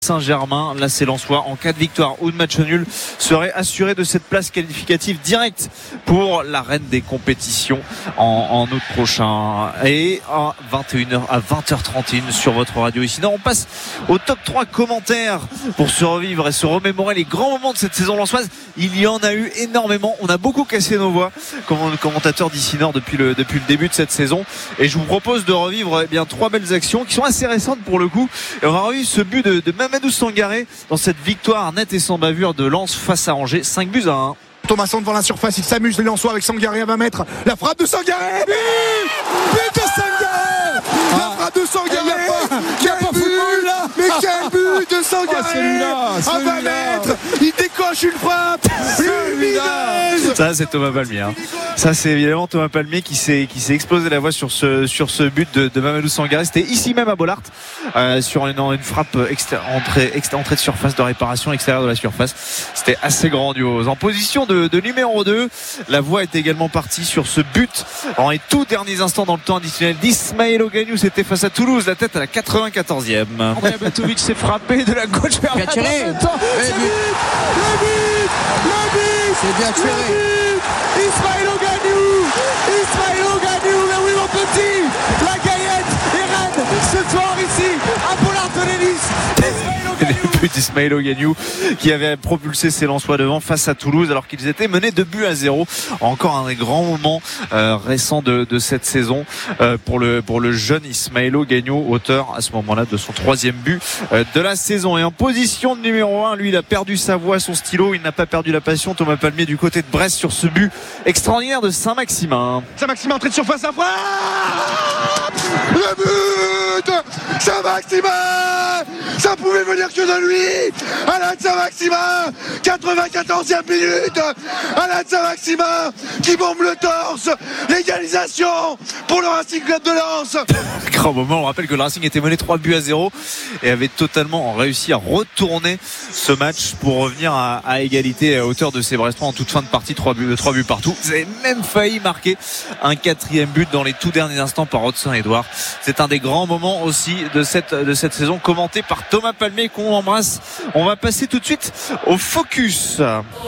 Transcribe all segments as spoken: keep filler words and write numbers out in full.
Saint-Germain. Là, c'est Lensois. En cas de victoire ou de match nul, serait assuré de cette place qualificative directe pour la reine des compétitions en, en août prochain. Et à vingt et une heures, à vingt heures trente et une sur votre radio ici. Non, on passe au top trois commentaires pour se revivre et se remémorer les grands moments de cette saison lensoise. Il y en a eu énormément. On a beaucoup cassé nos voix comme commentateur d'ici Nord depuis le, depuis le début de cette saison. Et je vous propose de revivre eh bien trois belles actions qui sont assez récentes pour le coup. Et on a eu ce but de, de Mamadou Sangaré dans cette victoire nette et sans bavure de Lens face à Angers. cinq buts à un. Thomasson devant la surface, il s'amuse les Lensois avec Sangaré à vingt mètres. La frappe de Sangaré, but, but de Sangaré, la ah, frappe de Sangaré, quel but, football, là. Mais quel but de Sangaré, ah, à vingt mètres, il décoche une frappe lumineuse. Ça c'est Thomas Palmier. Hein. Ça c'est évidemment Thomas Palmier qui s'est qui s'est explosé la voix sur ce sur ce but de, de Mamadou Sangaré. C'était ici même à Bollaert euh, sur une, une frappe exté- entrée, exté- entrée de surface de réparation extérieure de la surface. C'était assez grandiose. En position de, de numéro deux, la voix est également partie sur ce but en les tout derniers instants dans le temps additionnel d'Ismaël Ogagnou. C'était face à Toulouse, la tête à la quatre-vingt-quatorzième. André Batovic s'est frappé de la gauche vers la droite. Le but, le but, le but, c'est bien tiré. Ismaël Ogagnou, Ismaël Ogagnou, mais oui mon petit, la Gaillette est reine ce soir ici à Bollaert-de-Lévis. Le but d'Ismaël Ogagnou qui avait propulsé ses Lensois devant face à Toulouse alors qu'ils étaient menés de buts à zéro. Encore un des grands moments euh, récents de, de cette saison euh, pour le pour le jeune Ismaël Ogagnou, auteur à ce moment-là de son troisième but euh, de la saison. Et en position de numéro un, lui il a perdu sa voix, son stylo, il n'a pas perdu la passion. Thomas Palmier du côté de Brest sur ce but extraordinaire de Saint-Maximin. Saint-Maximin entrée de surface à frappe, le but Saint-Maximin, ça pouvait venir que de lui. Alain Saint-Maximin, quatre-vingt-quatorzième minute, Alain Saint-Maximin qui bombe le torse, l'égalisation pour le Racing Club de Lens. Grand moment, on rappelle que le Racing était mené trois buts à zéro et avait totalement réussi à retourner ce match pour revenir à, à égalité à hauteur de ses Brestois en toute fin de partie, trois buts, trois buts partout. Vous avez même failli marquer un quatrième but dans les tout derniers instants par Hudson-Edouard. C'est un des grands moments aussi de cette, de cette saison, commenté par Thomas Palmier qu'on embrasse. On va passer tout de suite au focus.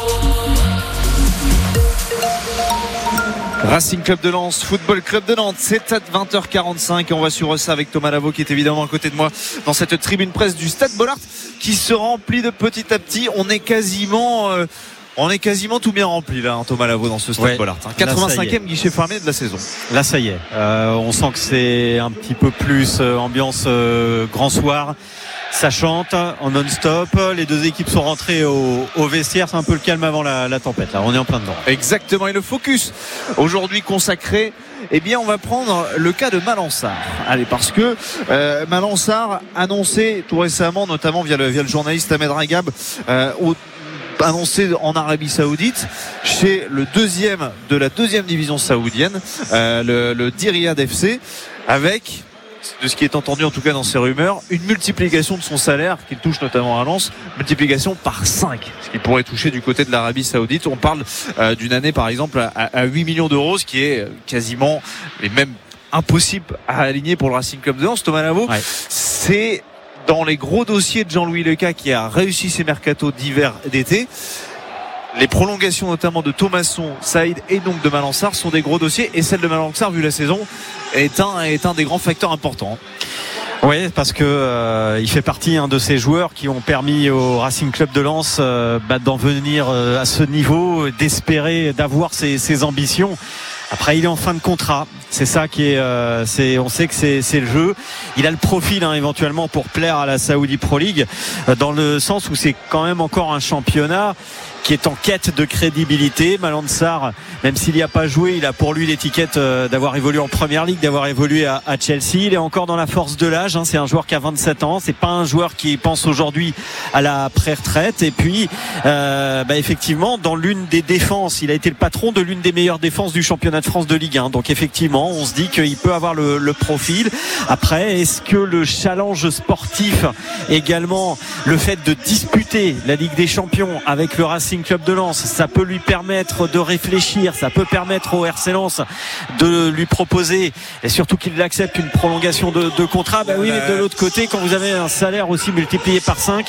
Racing Club de Lens, Football Club de Nantes, c'est à vingt heures quarante-cinq et on va suivre ça avec Thomas Lavaux qui est évidemment à côté de moi dans cette tribune presse du Stade Bollaert qui se remplit de petit à petit. On est quasiment... Euh, On est quasiment tout bien rempli là, hein, Thomas Lavaux dans ce Stade ouais, Bollaert. Hein. quatre-vingt-cinquième guichet fermé de la saison. Là, ça y est. Euh, on sent que c'est un petit peu plus euh, ambiance euh, grand soir. Ça chante en non-stop. Les deux équipes sont rentrées au, au vestiaire. C'est un peu le calme avant la, la tempête. Là, on est en plein dedans. Exactement. Et le focus aujourd'hui consacré, eh bien, on va prendre le cas de Malansar. Allez, parce que euh, Malansar annoncé tout récemment, notamment via le, via le journaliste Ahmed Ragab, euh, au annoncé en Arabie Saoudite chez le deuxième de la deuxième division saoudienne, euh, le, le Diriyad F C, avec, de ce qui est entendu en tout cas dans ces rumeurs, une multiplication de son salaire qu'il touche notamment à Lens, multiplication par cinq, ce qu'il pourrait toucher du côté de l'Arabie Saoudite. On parle euh, d'une année par exemple à, à huit millions d'euros, ce qui est quasiment et même impossible à aligner pour le Racing Club de Lens. Thomas Lavaux, ouais. C'est dans les gros dossiers de Jean-Louis Leca qui a réussi ses mercatos d'hiver et d'été. Les prolongations notamment de Thomasson, Saïd et donc de Malansar sont des gros dossiers, et celle de Malansar vu la saison est un, est un des grands facteurs importants. Oui, parce que euh, il fait partie hein, de ces joueurs qui ont permis au Racing Club de Lens euh, bah, d'en venir euh, à ce niveau, d'espérer, d'avoir ses, ses ambitions. Après, il est en fin de contrat. C'est ça qui est, euh, c'est, on sait que c'est, c'est le jeu. Il a le profil hein, éventuellement pour plaire à la Saudi Pro League, euh, dans le sens où c'est quand même encore un championnat qui est en quête de crédibilité. Malansar, même s'il n'y a pas joué, il a pour lui l'étiquette euh, d'avoir évolué en Première Ligue, d'avoir évolué à, à Chelsea. Il est encore dans la force de l'âge. Hein. C'est un joueur qui a vingt-sept ans. C'est pas un joueur qui pense aujourd'hui à la pré-retraite. Et puis, euh, bah, effectivement, dans l'une des défenses, il a été le patron de l'une des meilleures défenses du championnat de France de Ligue un. Donc effectivement, on se dit qu'il peut avoir le, le profil. Après, est-ce que le challenge sportif, également le fait de disputer la Ligue des Champions avec le Racing Club de Lens, ça peut lui permettre de réfléchir, ça peut permettre au R C Lens de lui proposer, et surtout qu'il accepte une prolongation de, de contrat. Bah oui, mais de l'autre côté, quand vous avez un salaire aussi multiplié par cinq,